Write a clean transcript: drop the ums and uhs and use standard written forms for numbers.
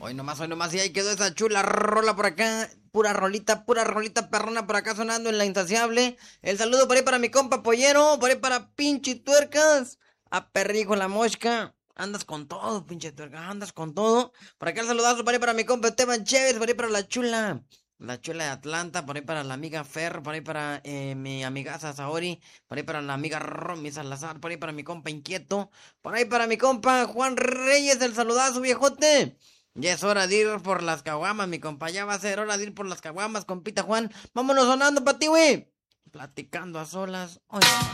Hoy nomás, y ahí quedó esa chula rola por acá. Pura rolita perrona por acá sonando en la insaciable. El saludo por ahí para mi compa Pollero, por ahí para pinche tuercas. A perrijo la mosca. Andas con todo, pinche tuerca, andas con todo. Por acá el saludazo por ahí para mi compa Esteban Chévez, por ahí para la chula. La chula de Atlanta, por ahí para la amiga Fer, por ahí para mi amiga Saori, por ahí para la amiga Romy Salazar, por ahí para mi compa Inquieto, por ahí para mi compa Juan Reyes, el saludazo viejote. Ya es hora de ir por las caguamas, mi compa. Ya va a ser hora de ir por las caguamas, compita Juan. Vámonos sonando pa' ti, güey. Platicando a solas. Oye.